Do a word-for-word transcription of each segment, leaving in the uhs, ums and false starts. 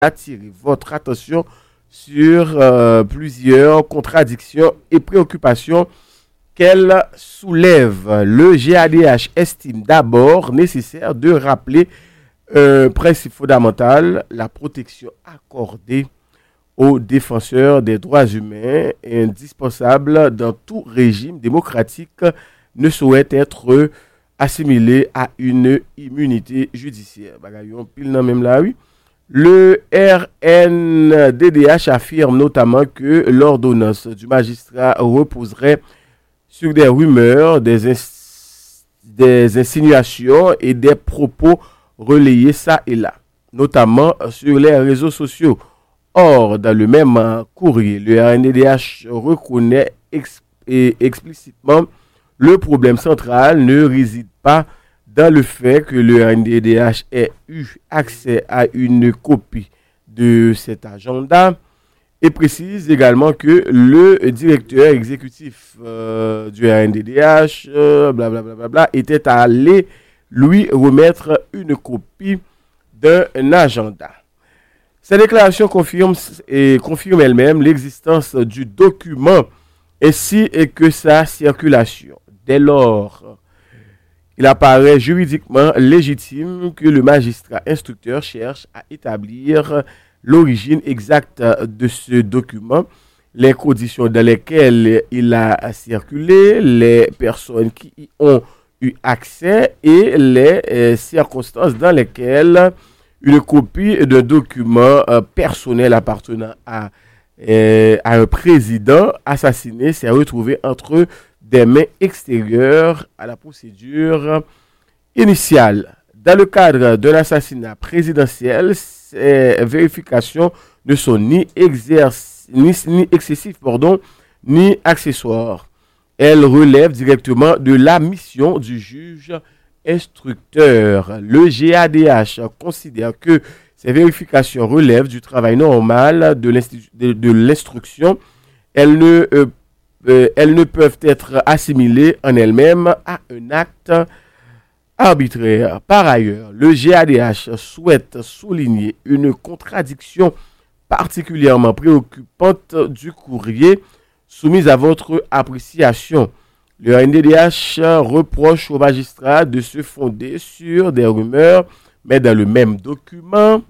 attirer votre attention sur euh, plusieurs contradictions et préoccupations qu'elle soulève. Le G A D H estime d'abord nécessaire de rappeler un principe fondamental, la protection accordée aux défenseurs des droits humains, indispensable dans tout régime démocratique, ne souhaite être assimilé à une immunité judiciaire. Bagayon pile nan même là, oui. Le R N D D H affirme notamment que l'ordonnance du magistrat reposerait sur des rumeurs, des, ins- des insinuations et des propos relayés ça et là, notamment sur les réseaux sociaux. Or, dans le même courrier, le R N D D H reconnaît ex- et explicitement le problème central ne réside pas dans le fait que le R N D D H ait eu accès à une copie de cet agenda et précise également que le directeur exécutif euh, du R N D D H, euh, blablabla, bla, bla, bla, était allé lui remettre une copie d'un agenda. Cette déclaration confirme et confirme elle-même l'existence du document ainsi que sa circulation. Dès lors, il apparaît juridiquement légitime que le magistrat instructeur cherche à établir l'origine exacte de ce document, les conditions dans lesquelles il a circulé, les personnes qui y ont eu accès et les euh, circonstances dans lesquelles une copie d'un document euh, personnel appartenant à, euh, à un président assassiné s'est retrouvée entre des mains extérieures à la procédure initiale. Dans le cadre de l'assassinat présidentiel, ces vérifications ne sont ni, exerc- ni, ni excessives pardon, ni accessoires. Elles relèvent directement de la mission du juge instructeur. Le G A D H considère que ces vérifications relèvent du travail normal de, de, de l'instruction. Elles ne, euh, euh, elles ne peuvent être assimilées en elles-mêmes à un acte arbitraire. Par ailleurs, le G A D H souhaite souligner une contradiction particulièrement préoccupante du courrier soumis à votre appréciation. Le R N D D H reproche au magistrat de se fonder sur des rumeurs, mais dans le même document,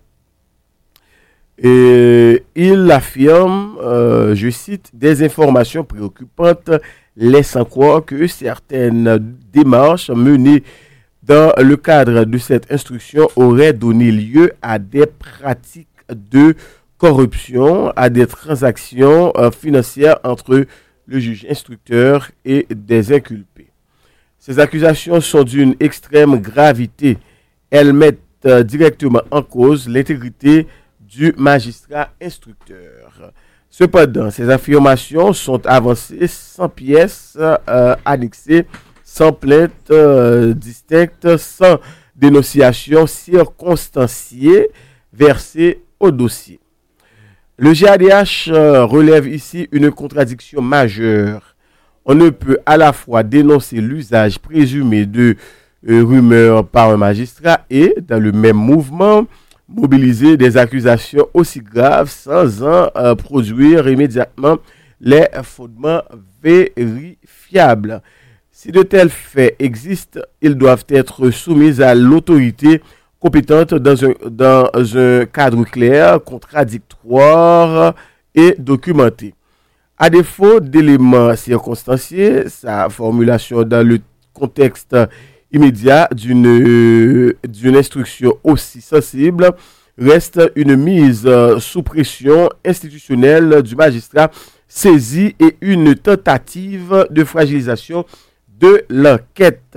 et il affirme, euh, je cite, des informations préoccupantes laissant croire que certaines démarches menées dans le cadre de cette instruction auraient donné lieu à des pratiques de corruption, à des transactions euh, financières entre le juge instructeur et des inculpés. Ces accusations sont d'une extrême gravité. Elles mettent euh, directement en cause l'intégrité du magistrat instructeur. Cependant, ces affirmations sont avancées sans pièces euh, annexées, sans plainte euh, distincte, sans dénonciation circonstanciée versée au dossier. Le G A D H euh, relève ici une contradiction majeure. On ne peut à la fois dénoncer l'usage présumé de euh, rumeurs par un magistrat et, dans le même mouvement, mobiliser des accusations aussi graves sans en euh, produire immédiatement les fondements vérifiables. Si de tels faits existent, ils doivent être soumis à l'autorité compétente dans un, dans un cadre clair, contradictoire et documenté. À défaut d'éléments circonstanciés, sa formulation dans le contexte immédiat d'une, d'une instruction aussi sensible reste une mise sous pression institutionnelle du magistrat saisi et une tentative de fragilisation de l'enquête.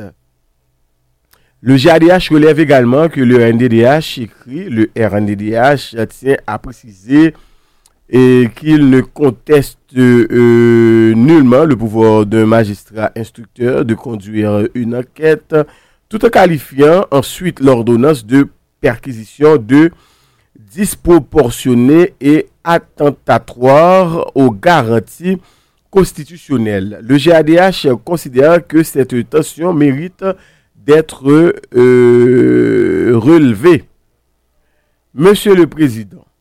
Le G A D H relève également que le R N D D H écrit, le R N D D H tient à préciser et qu'il ne conteste euh, nullement le pouvoir d'un magistrat instructeur de conduire une enquête, tout en qualifiant ensuite l'ordonnance de perquisition de disproportionnée et attentatoire aux garanties constitutionnelles. Le G A D H considère que cette tension mérite d'être euh, relevée. Monsieur le Président,